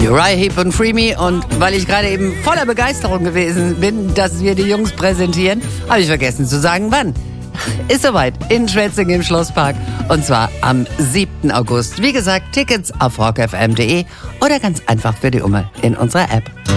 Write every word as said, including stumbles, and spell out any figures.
Uriah Heep und Free Me. Und weil ich gerade eben voller Begeisterung gewesen bin, dass wir die Jungs präsentieren, habe ich vergessen zu sagen, wann. Ist soweit in Schwetzingen im Schlosspark. Und zwar am siebten August. Wie gesagt, Tickets auf rock f m punkt d e oder ganz einfach für die Umme in unserer App.